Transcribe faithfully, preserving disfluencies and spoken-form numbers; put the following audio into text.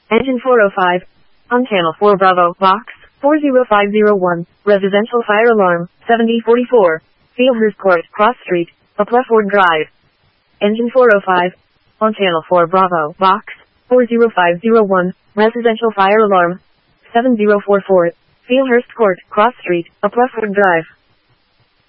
Engine four oh five. On channel four Bravo, box four zero five zero one, residential fire alarm, seventy forty-four, Fieldhurst Court, Cross Street, Appleford Drive. Engine four oh five. On channel four Bravo, box four zero five zero one, residential fire alarm, seven zero four four, Fieldhurst Court, Cross Street, Appleford Drive.